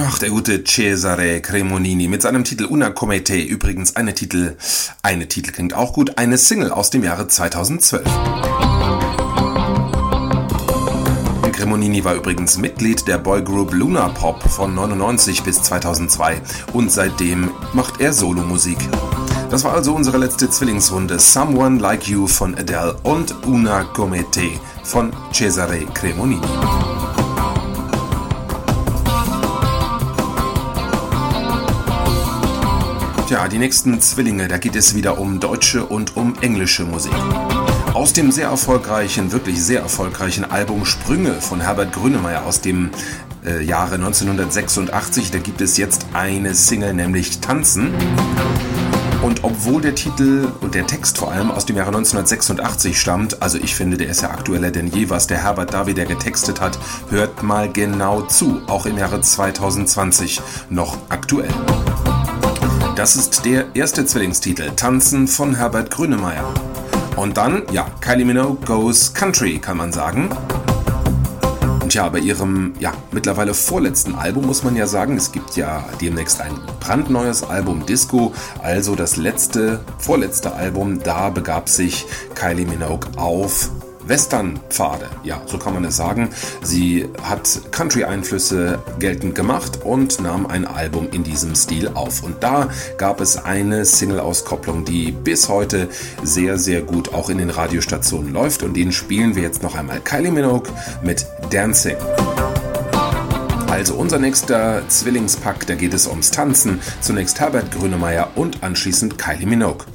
Ach, der gute Cesare Cremonini mit seinem Titel Una Comete, übrigens eine Titel klingt auch gut, eine Single aus dem Jahre 2012. Cremonini war übrigens Mitglied der Boygroup Luna Pop von 99 bis 2002 und seitdem macht er Solomusik. Das war also unsere letzte Zwillingsrunde, Someone Like You von Adele und Una Comete von Cesare Cremonini. Tja, die nächsten Zwillinge, da geht es wieder um deutsche und um englische Musik. Aus dem wirklich sehr erfolgreichen Album Sprünge von Herbert Grönemeyer aus dem Jahre 1986, da gibt es jetzt eine Single, nämlich Tanzen. Und obwohl der Titel und der Text vor allem aus dem Jahre 1986 stammt, also ich finde, der ist ja aktueller denn je, was der Herbert da wieder getextet hat, hört mal genau zu, auch im Jahre 2020 noch aktuell. Das ist der erste Zwillingstitel, Tanzen von Herbert Grönemeyer. Und dann, ja, Kylie Minogue goes Country, kann man sagen. Und ja, bei ihrem, mittlerweile vorletzten Album muss man ja sagen, es gibt ja demnächst ein brandneues Album Disco, also das vorletzte Album, da begab sich Kylie Minogue auf Westernpfade, ja, so kann man es sagen. Sie hat Country-Einflüsse geltend gemacht und nahm ein Album in diesem Stil auf. Und da gab es eine Single-Auskopplung, die bis heute sehr, sehr gut auch in den Radiostationen läuft. Und den spielen wir jetzt noch einmal. Kylie Minogue mit Dancing. Also unser nächster Zwillingspack, da geht es ums Tanzen. Zunächst Herbert Grönemeyer und anschließend Kylie Minogue.